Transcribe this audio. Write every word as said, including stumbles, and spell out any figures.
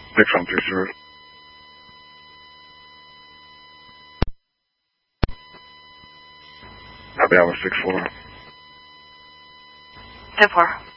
six one three zero. Happy hour six four. ten four.